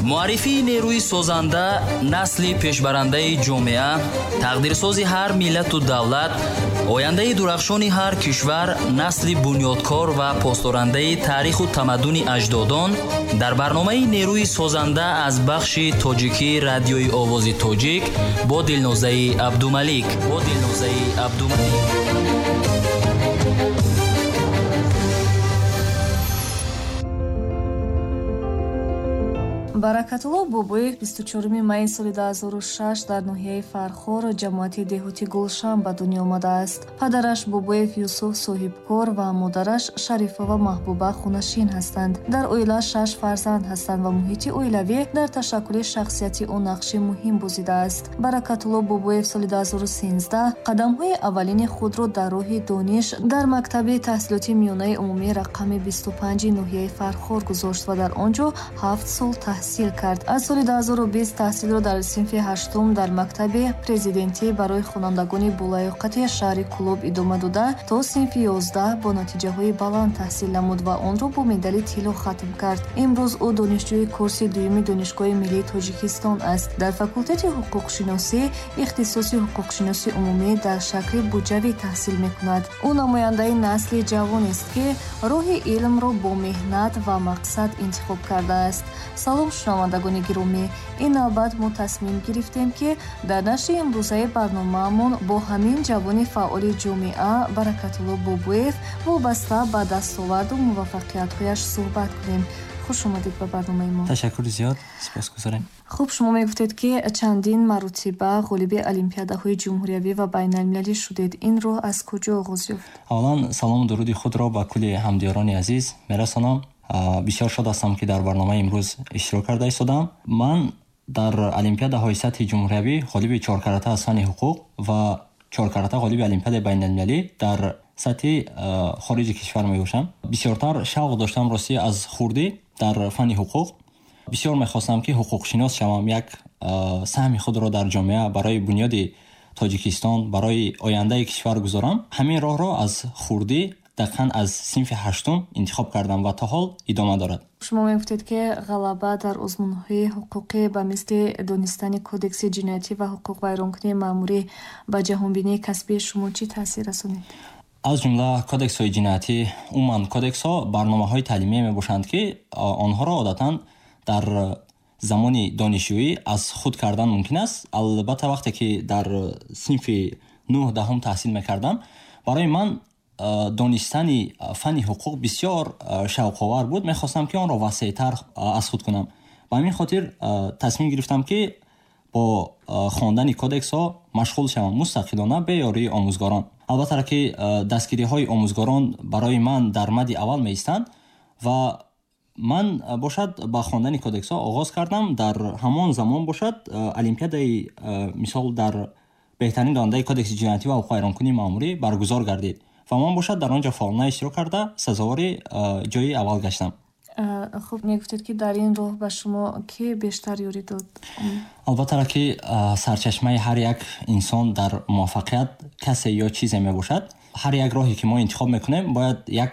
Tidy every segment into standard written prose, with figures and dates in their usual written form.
معرفی نیروی سازنده، نسل پیشبرنده جامعه، تقدیرسازی هر ملت و دولت، آینده درخشان هر کشور، نسل بنیادکار و پاسدارنده تاریخ و تمدن اجدادان در برنامه نیروی سازنده از بخش تاجیکی رادیوی آواز تاجیک با دلنوزه عبدالملیک. баракатулло бобоев 24 майи соли 2006 дар ноҳияи фархор ҷамоати деҳоти гулшан ба дунё омадааст. падараш бобоев юсуф соҳибкор ва модараш шарифова маҳбуба хунашин ҳастанд. дар оила 6 фарзанд ҳастанд ва муҳити оилавӣ дар ташаккули шахсияти ӯ нақши муҳим бозидааст. баракатулло бобоев соли 2013 қадамҳои аввалини худро дар роҳи дониш дар мактаби таҳсилоти миёнаи умумии рақами 25 ноҳияи фархор гузошт ва дар он ҷо 7 сол таҳсил кард. аз соли 2020 таҳсилро дар синфи 8 дар мактаби президентӣ барои хонандагони болаёқати шаҳри Кӯлоб идома дода то синфи 11 бо натиҷаҳои баланд таҳсил намуд ва онро бо медали тилло хатм кард. имрӯз ӯ донишҷӯи курси дуюми донишгоҳи миллии Тоҷикистон аст. дар факултети ҳуқуқшиносӣ ихтисоси ҳуқуқшиносии умумӣ дар шакли буҷавӣ таҳсил мекунад. ӯ намояндаи насли ҷавонест ки роҳи илмро бо меҳнат ва мақсад интихоб кардааст. салом шунавандагони гиромӣ, ин навбат мо тасмим гирифтем ки дар нашри имрӯзаи барномаамон бо ҳамин ҷавони фаъоли ҷомеа Баракатулло Бобоев вобаста ба дастоварду муваффақиятҳояш суҳбат кунем. хуш омадед ба барномаи мо. ташаккури зиёд, спасгузорем. хуб, шумо мегуфтед ки чандин маротиба ғолиби олимпиадаҳои ҷумҳуриявӣ ва байналмилалӣ шудед. инро аз куҷо оғоз ёфт? аввалан салому дуруди худро ба кулли ҳамдиёрони азиз мерасонам. бисёр шод ҳастам ки дар барномаи имрӯз иштирок карда истодам. ман дар олимпиадаҳои сатҳи ҷумҳуриявӣ ғолиби 4 карата аз фанни ҳуқуқ ва 4 карата ғолиби олимпиадаи байналмилалӣ дар сатҳи хориҷи кишвар мебошам. бисёртар шавқ доштам ростӣ аз хурдӣ дар фанни ҳуқуқ. бисёр мехостам ки ҳуқуқшинос шавам, як саҳми худро дар ҷомеа барои бунёди Тоҷикистон, барои ояндаи кишвар гузорам. ҳамин роҳро аз хурдӣ дақиқан аз синфи 8 интихоб кардам ва то ҳол идома дорад. шумо мегуфтед ки ғалаба дар озмунҳои ҳуқуқӣ ба мисли донистани кодекси ҷиноятӣ ва ҳуқуқ вайронкунии маъмурӣ ба ҷаҳонбинии касбии шумо чӣ таъсир расонид? аз ҷумла кодексҳои ҷиноятӣ, умуман кодексҳо барномаҳои таълимие мебошанд ки онҳоро одатан дар замони донишҷӯӣ аз худ кардан мумкин аст. албатта вақте ки дар синфи 9-10 таҳсил мекардам, барои ман донистани фанни ҳуқуқ бисёр шавқовар буд. мехостам ки онро васеътар аз худ кунам. ба ҳамин хотир тасмим гирифтам ки бо хондани кодексҳо машғул шавам мустақилона бе ёрии омӯзгорон. албатта ки дастгириҳои омӯзгорон барои ман дар мадди аввал меистанд ва ман бошад ба хондани кодексҳо оғоз кардам. дар ҳамон замон бошад олимпиадаи мисол дар беҳтарин донандаи кодекси ҷиноятӣ ва ҳуқуқ вайронкунии маъмурӣ баргузор гардид ва ман бошад дар он ҷо фаъолона иштирок карда сазовори ҷои аввал гаштам. хуб, мегуфтед ки дар ин роҳ ба шумо ки бештар ёрӣ дод? албатта ки сарчашмаи ҳар як инсон дар муваффақият касе ё чизе мебошад. ҳар як роҳе ки мо интихоб мекунем бояд як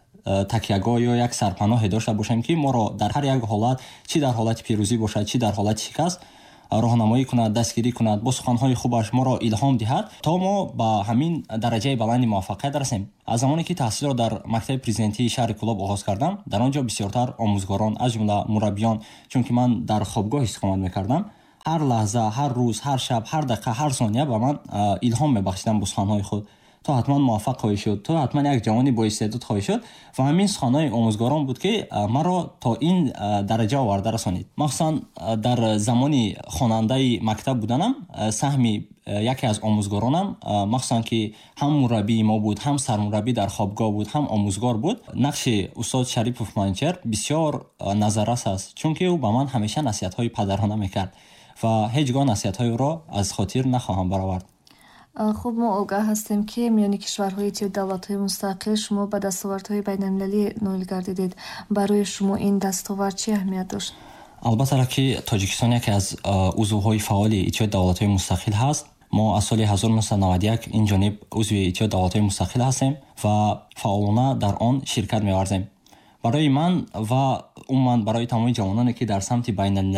такягоҳ ё як сарпаноҳе дошта бошем ки моро дар ҳар як ҳолат, чӣ дар ҳолати пирӯзӣ бошад, чӣ дар ҳолати шикаст, роҳнамоӣ кунад, дастгирӣ кунад, бо суханҳои хубаш моро илҳом диҳад, то мо ба ҳамин дараҷаи баланди муваффақият расем. аз замоне ки таҳсилро дар мактаби президентии шаҳри Кӯлоб оғоз кардам, дар он ҷо бисёртар омӯзгорон, аз ҷумла мураббиён, чунки ман дар хобгоҳ истиқомат мекардам, ҳар лаҳза, ҳар рӯз, ҳар шаб, ҳар дақиқа, ҳар сония ба ман илҳом мебахшиданд бо суханҳои худ. то ҳатман муваффақ хоҳӣ шуд, то ҳатман як ҷавони боистеъдод хоҳӣ шуд. ва ҳамин суханҳои омӯзгорон буд ки маро то ин дараҷа оварда расонид. махсусан дар замони хонандаи мактаб буданам, саҳми яке аз омӯзгоронам, махсусан ки ҳам мураббии мо буд, ҳам сармураббӣ дар хобгоҳ буд, ҳам омӯзгор буд. нақши устод Шарипов Манчер бисёр назаррас аст, чунки ӯ ба ман ҳамеша насиҳатҳои падарона мекард ва ҳеҷ гоҳ насиҳатҳои ӯро аз хотир нахоҳам баровард. хуб, мо огаҳ ҳастем ки миёни кишварҳои тиё давлатҳои мустақил шумо ба дастовардҳои байналмилалӣ ноил гардидед. барои шумо ин дастовард чӣ аҳамият дошт? албатта ки Тоҷикистон яке аз узвҳои фаъоли Иттиҳоди давлатҳои мустақил ҳаст. мо аз соли 1991 инҷониб узви Иттиҳоди давлатҳои мустақил ҳастем ва фаъолона дар он ширкат меварзем. барои ман ва عموما برای تمام جوانانی که در سمت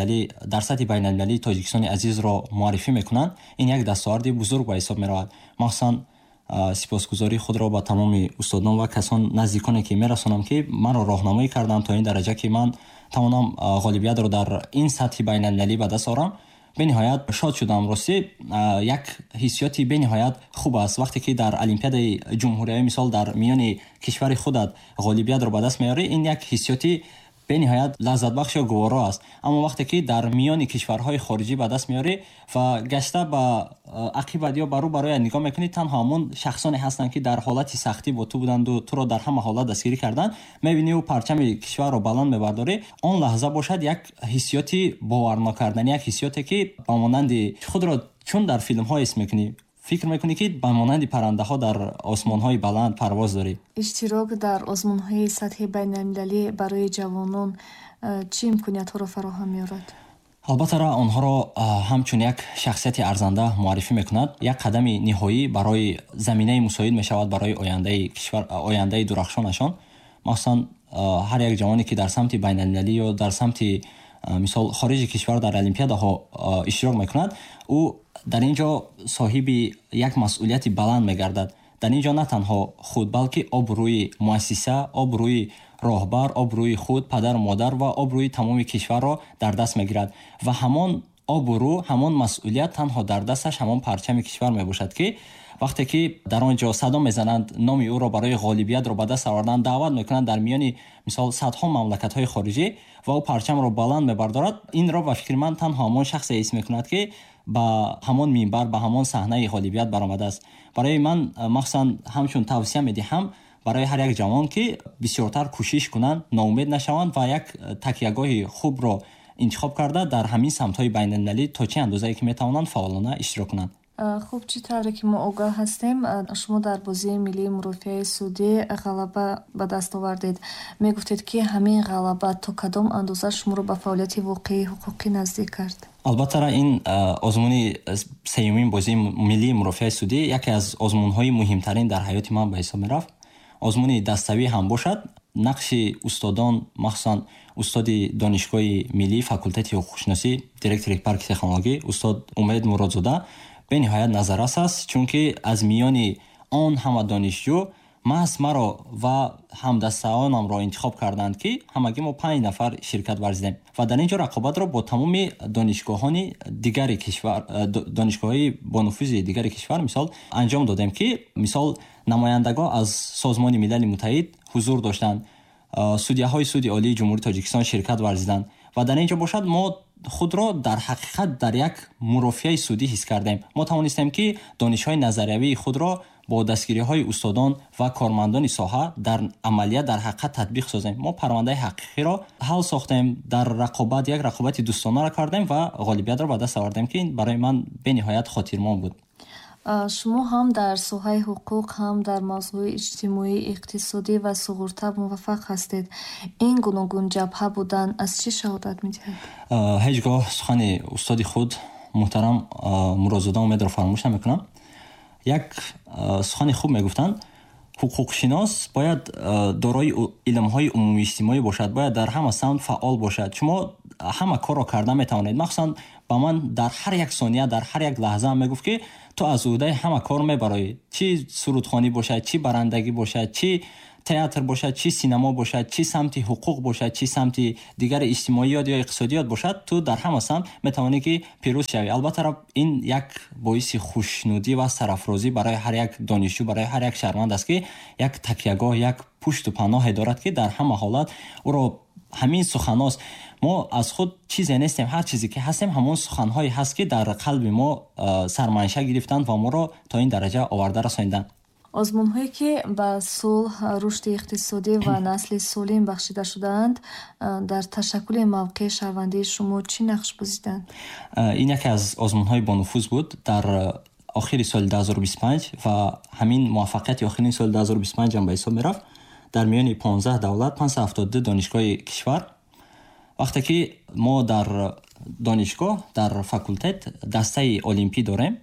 بین المللی تاجیکستان عزیز را معرفی میکنند این یک دستاورد بزرگ به حساب میرود. مخصوصا سپاسگزاری خود را با تمام استادان و کسان نزدیکانی که میرسانم که من را راهنمایی کردند تا این درجه که من توانم غالبیت را در این سطح بین المللی به دست آورم. به نهایت شاد شدم. راستی یک حسیاتی به نهایت خوب است وقتی که در المپیاد جمهوری مثال در میان کشور خودت غالبیت را به دست میاری. این یک حسیاتی به نهایت لذت بخش یا گوارا است. اما وقتی که در میان کشورهای خارجی به دست میاری و گشته به عقیبت یا برای نگاه میکنی، تنها همون شخصانی هستند که در حالت سختی با تو بودند و تو را در همه حالت دستگیری کردند، میبینی و پرچم کشور را بلند میبرداری. آن لحظه باشد یک حسیاتی باور نکردنی، یک حسیاتی که با مانند خود را چون در فیلم ها اسم میکنی فکر میکنی که با مانند پرنده ها در آسمان های بلند پرواز داری. اشتراک در آزمون های سطح بین المللی برای جوانان چه امکانیت ها را فراهم می‌آورد؟ البته آنها را همچون یک شخصیت ارزنده معرفی میکند. یک قدم نهایی برای زمینه مساعد میشود برای آینده کشور، آینده درخشانشان. مثلا هر یک جوانی که در سمت بین المللی یا در سمت مثال خارج کشور در المپیاد ها اشتراک میکند، او در اینجا صاحب یک مسئولیت بلند میگردد. در اینجا نه تنها خود بلکه آبروی مؤسسه، آبروی راهبر، آبروی خود پدر و مادر و آبروی تمام کشور را در دست میگیرد و همان آبرو، همان مسئولیت تنها در دستش همان پرچم کشور میباشد که وقتی که در آنجا صدا میزنند نام او را برای غالبیت را به دست آوردن دعوت میکنند در میان مثال صدها مملکت های خارجی و او پرچم را بلند میبردارد، این را به فکر من تنها همان شخص اسم میکند که با همون منبر، با همون صحنه غالبیت برآمده است. برای من مخصوصا همچون توصیه میدهم برای هر یک جوان که بسیارتر کوشش کنند، ناامید نشوند و یک تکیهگاه خوب را انتخاب کرده در همین سمت‌های بین المللی تا چه اندازه‌ای که میتوانند فعالانه اشتراک کنند. خوب، چطوری که ما آگاه هستیم شما در بازی ملی مرافعه سعودی غلبه به دست آوردید. میگفتید که همین غلبه تا کدام اندازه شما رو به فعالیت واقعی حقوقی نزدیک کرد؟ البته این آزمون سیومین بازی ملی مرافعه سعودی یکی از آزمون‌های مهمترین در حیات من به حساب می‌رفت. آزمون دستاوی هم باشد. نقش استادان، مخصوصا استاد دانشگاه ملی فاکولته حقوق‌شناسی، دیرکتور پارک تکنولوژی استاد امید مرادزاده به نهایت نظررس است، چون که از میان آن همه دانشجو محض مرا و همدستانم را انتخاب کردند که همگی ما 5 نفر شرکت ورزیدیم و در اینجا رقابت را با تمام دانشگاهان دیگر کشور، دانشگاه‌های با نفوذ دیگر کشور مثال انجام دادیم که مثال نمایندگان از سازمان ملل متحد حضور داشتند، سودیه‌های سود عالی جمهوری تاجیکستان شرکت ورزیدند و در اینجا باشد ما خود را در حقیقت در یک مرافعه سعودی حس کردیم. ما توانستیم که دانش‌های نظریوی خود را با دستگیری‌های استادان و کارمندان ساحه در عملیات در حقیقت تطبیق سازیم. ما پرونده حقیقی را حل ساختیم، در رقابت یک رقابت دوستانه را کردیم و غالبیت را به دست آوردیم که این برای من به نهایت خاطرمان بود. شما هم در ساحه حقوق هم در موضوع اجتماعی، اقتصادی و سغورتا موفق هستید. این گوناگون جبهه بودن از چی شهادت می‌دهید؟ هیچگاه سخن استاد خود محترم مرادزاده امید را فراموش نمی‌کنم. یک سخن خوب میگفتند حقوق شناس باید دارای علم‌های عمومی اجتماعی باشد، باید در همه سمت فعال باشد. شما همه کار را کرده میتوانید. مخصوصا با من در هر یک ثانیه، در هر یک لحظه هم میگفت که تو از عهده همه کار میبری، چی سرودخوانی باشد، چی برندگی باشد، چی تئاتر باشد، چی سینما باشد، چی سمت حقوق باشد، چی سمت دیگر اجتماعیات یا اقتصادیات باشد، تو در همه سمت میتوانی که پیروز شوی. البته این یک باعث خوشنودی و سرافرازی برای هر یک دانشجو، برای هر یک شهروند است که یک تکیهگاه، یک پشت و پناه دارد که در همه حالت او را همین سخناست. ما از خود چیزی نیستیم، هر چیزی که هستیم همون سخنهایی هست که در قلب ما سرمنشأ گرفتند و ما را تا این درجه آورده رساندند. آزمون‌هایی که به صلح، رشد اقتصادی و نسل سالم بخشیده شدند در تشکل موقع شهروندی شما چی نقش بازیدند؟ این یکی از آزمون‌های با نفوذ بود در آخر سال 2025 و همین موفقیت آخرین سال 2025 هم به حساب می‌رفت. در میان 15 دولت 572 دانشگاه کشور، وقتی که ما در دانشگاه در فاکولته دسته المپی داریم،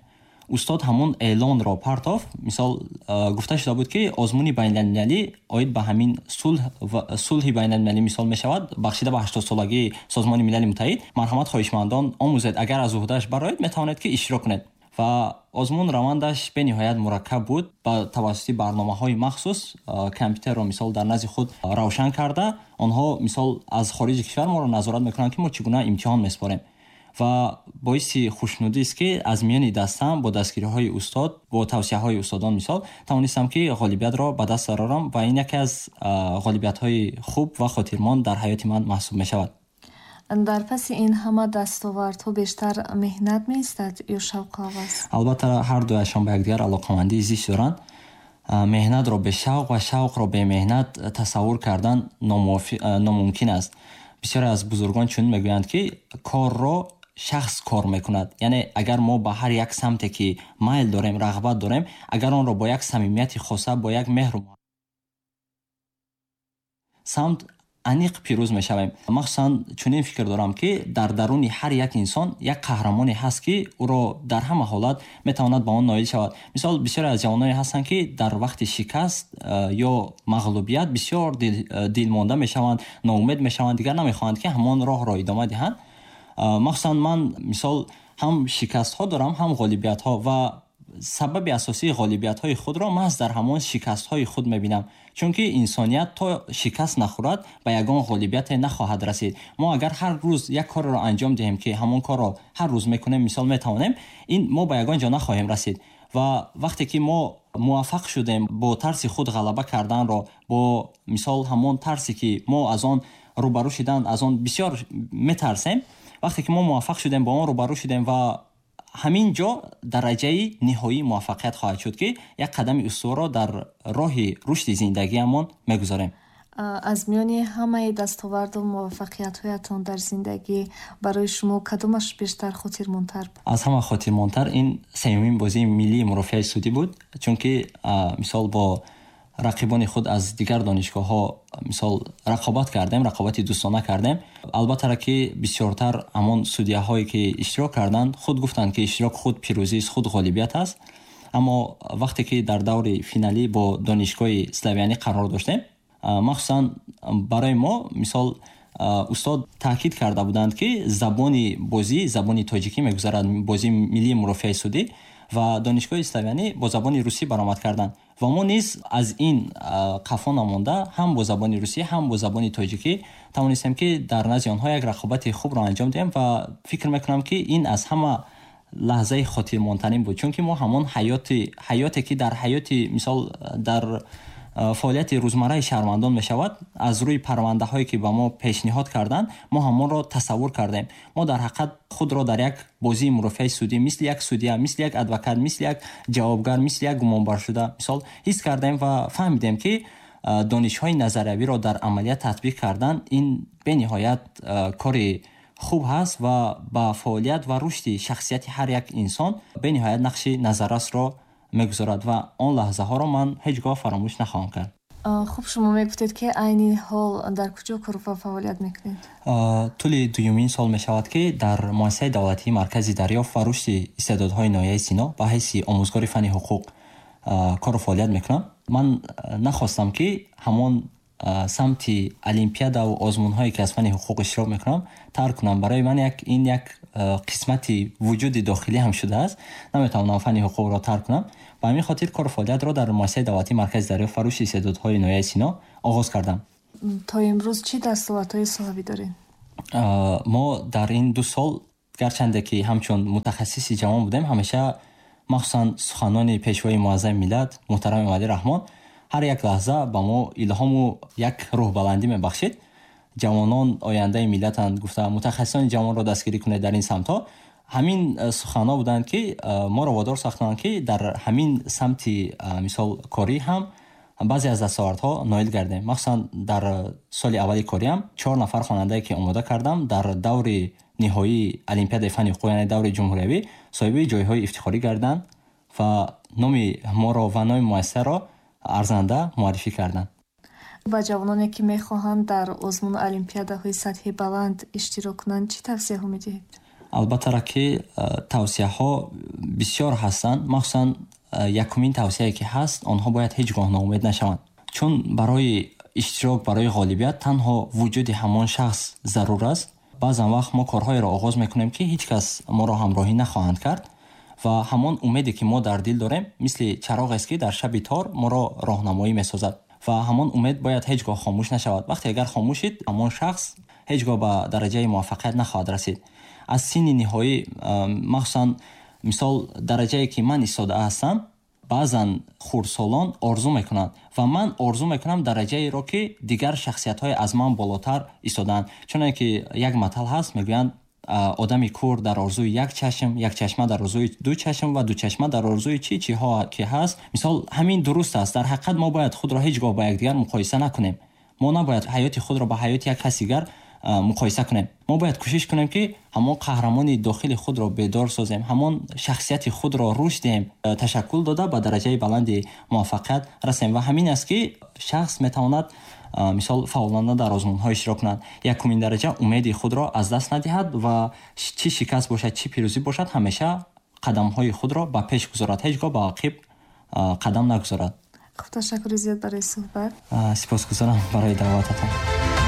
устод ҳамон эълонро партофт. мисол гуфта шуда буд ки озмуни байналмилалӣ оид ба ҳамин сулҳи байналмилалӣ мисол мешавад, бахшида ба 80-солагии Созмони Милали Муттаҳид. марҳамат хоҳишмандон омӯзед, агар аз уҳдааш бароед метавонед ки иштирок кунед. ва озмун равандаш бениҳоят мураккаб буд. ба тавассути барномаҳои махсус компютерро мисол дар назди худ равшан карда, онҳо мисол аз хориҷи кишвар моро назорат мекунанд ки мо чӣ гуна имтиҳон меспорем. ва боиси хушнудист ки аз миёни дастам бо дастгириҳои устод, бо тавсияҳои устодон мисол тавонистам ки ғолибиятро ба даст арорам ва ин яке аз ғолибиятҳои хуб ва хотирмон дар ҳаёти ман маҳсуб мешавад. дар паси ин ҳама дастовардҳо бештар меҳнат меистад ё шавқоваз? албатта ҳар дуяшон ба якдигар алоқамандии зист доранд. меҳнатро бешавқ ва шавқро бемеҳнат тасаввур кардан номумкин аст. бисёре аз бузургон чунин мегӯянд ки корро шахс кор мекунад. яъне агар мо ба ҳар як самте ки майл дорем, рағбат дорем, агар онро бо як самимияти хоса, бо як меҳру самт аниқ пирӯз мешавем. махсусан чунин фикр дорам ки дар даруни ҳар як инсон як қаҳрамоне ҳаст ки ӯро дар ҳама ҳолат метавонад ба он ноил шавад. мисол бисёре аз ҷавононе ҳастанд ки дар вақти шикаст ё мағлубият бисёр дилмонда мешаванд, ноумед мешаванд, дигар намехоҳанд ки ҳамон роҳро идома диҳанд. махсусан ман мисол ҳам шикастҳо дорам, ҳам ғолибиятҳо ва сабаби асосии ғолибиятҳои худро маҳз дар ҳамон шикастҳои худ мебинам. чунки инсоният то шикаст нахӯрад ба ягон ғолибияте нахоҳад расид. мо агар ҳар рӯз як корро анҷом диҳем ки ҳамон корро ҳар рӯз мекунем, мисол метавонем, ин мо ба ягон ҷо нахоҳем расид. ва вақте ки мо муваффақ шудем бо тарси худ ғалаба карданро, бо мисол ҳамон тарсе ки мо аз он рӯбарӯ шудан, аз он бисёр метарсем, вақте ки мо муваффақ шудем, бо он рӯбарӯ шудем ва ҳамин ҷо дараҷаи ниҳоии муваффақият хоҳад шуд ки як қадами устуворро дар роҳи рушди зиндагиамон мегузорем. аз миёни ҳамаи дастоварду муваффақиятҳоятон дар зиндагӣ барои шумо кадомаш бештар хотирмонтар буд? аз ҳама хотирмонтар ин сеюмин бозии миллии мурофиаи судӣ буд. чунки мисол бо рақибони худ аз дигар донишгоҳҳо мисол рақобат кардем, рақобати дӯстона кардем. албатта ки бисёртар ҳамон судяҳое ки иштирок карданд худ гуфтанд ки иштирок худ пирӯзист, худ ғолибият аст. аммо вақте ки дар даври финалӣ бо донишгоҳи Славянӣ қарор доштем, махсусан барои мо мисол устод таъкид карда буданд ки забони бозӣ, забони тоҷикӣ мегузарад, бозии миллии мурофиаи судӣ, ва донишгоҳи Славянӣ бо забони русӣ баромад карданд. ва мо низ аз ин қафо намонда ҳам бо забони русӣ, ҳам бо забони тоҷикӣ тавонистем ки дар назди онҳо як рақобати хубро анҷом диҳем ва фикр мекунам ки ин аз ҳама лаҳзаи хотирмонтарин буд. чунки мо ҳамон ҳаёте ки дар ҳаёти мисол дар фаъолияти рӯзмарраи шаҳрвандон мешавад, аз рӯи парвандаҳое ки ба мо пешниҳод карданд, мо ҳамонро тасаввур кардем. мо дар ҳақиқат худро дар як бозии мурофиаи судӣ, мисли як судя, мисли як адвокат, мисли як ҷавобгар, мисли як гумонбаршуда мисол ҳис кардем ва фаҳмидем ки донишҳои назариявиро дар амалият татбиқ кардан ин бениҳоят кори хуб ҳаст ва ба фаъолият ва рушди шахсияти ҳар як инсон бениҳоят нақши назаррасро мегузорад ва он лаҳзаҳоро ман ҳеҷ гоҳ фаромӯш нахоҳам кард. хуб, шумо мегуфтед ки айни ҳол дар куҷо кор ва фаъолият мекунед? тӯли дуюмин сол мешавад ки дар муассисаи давлатии маркази дарёфт ва рушди истеъдодҳои ноҳияи Сино ба ҳайси омӯзгори фанни ҳуқуқ кору фаъолият мекунам. ман нахостам ки ҳамон самти олимпиадаву озмунҳое ки аз фанни ҳуқуқ иштирок мекунам тарк кунам. барои ман ин як қисмати вуҷуди дохилӣ ҳам шудааст. наметавонам фанни ҳуқуқро тарк кунам. ба ҳамин хотир кору фаъолиятро дар муассисаи давлатии маркази дарёфт ва рушди истеъдодҳои ноҳияи Сино оғоз кардам. то имрӯз чӣ дастовардҳои соҳавӣ доред? мо дар ин 2 сол гарчанде ки ҳамчун мутахассиси ҷавон будем, ҳамеша махсусан суханони пешвои муаззами миллат муҳтарами Валӣ Раҳмон ҳар як лаҳза ба мо илҳому як рӯҳбаландӣ мебахшид. ҷавонон ояндаи миллатанд гуфта мутахассисони ҷавонро дастгирӣ кунед дар ин самтҳо. ҳамин суханҳо буданд ки моро водор сохтанд ки дар ҳамин самти мисол корӣ ҳам баъзе аз дастовардҳо ноил гардем. махсусан дар соли аввали кориам 4 нафар хонандае ки омода кардам дар даври ниҳоии олимпиадаи фанни ҳуқуқ, яъне даври ҷумҳуриявӣ соҳиби ҷойҳои ифтихорӣ гарданд ва номи моро ва номи муассисаро арзанда муаррифӣ карданд. ба ҷавононе ки мехоҳанд дар озмун олимпиадаҳои сатҳи баланд иштирок кунанд чӣ тавсияҳо медиҳед? албатта ки тавсияҳо бисёр ҳастанд. махсусан якумин тавсияе ки ҳаст, онҳо бояд ҳеҷ гоҳ ноумед нашаванд, чун барои иштирок, барои ғолибият танҳо вуҷуди ҳамон шахс зарур аст. баъзан вақт мо корҳоеро оғоз мекунем ки ҳеҷ кас моро ҳамроҳӣ нахоҳанд кард ва ҳамон умеде ки мо дар дил дорем мисли чароғест ки дар шаби тор моро роҳнамоӣ месозад ва ҳамон умед бояд ҳеҷ гоҳ хомӯш нашавад. вақте агар хомӯшид, ҳамон шахс ҳеҷ гоҳ ба дараҷаи муваффақият нахоҳад расид. аз синни ниҳоӣ, махсусан мисол дараҷае ки ман истода ҳастам, баъзан хурдсолон орзу мекунанд ва ман орзу мекунам дараҷаеро ки дигар шахсиятҳои аз ман болотар истодаанд. чуне ки як матал ҳаст, мегӯянд одами кур дар орзуи як чашм, як чашма дар орзуи ду чашм ва ду чашма дар орзуи чиҳо ки ҳаст. мисол ҳамин дуруст аст. дар ҳақиқат мо бояд худро ҳеҷ гоҳ ба якдигар муқоиса накунем. мо набояд ҳаёти худро ба ҳаёти як каси дигар муқоиса кунем. мо бояд кӯшиш кунем ки ҳамон қаҳрамони дохили худро бедор созем, ҳамон шахсияти худро рушд диҳем, ташаккул дода ба дараҷаи баланди муваффақият расем. ва ҳамин аст ки шахс метавонад мисол фаъолона дар озмунҳо иштирок кунад. якумин дараҷа умеди худро аз даст надиҳад ва чӣ шикаст бошад, чӣ пирӯзӣ бошад, ҳамеша қадамҳои худро ба пеш гузорад, ҳеҷ гоҳ ба ақиб қадам нагузорад. хуб, ташаккури зиёд барои суҳбат. сипосгузорам барои даъвататон.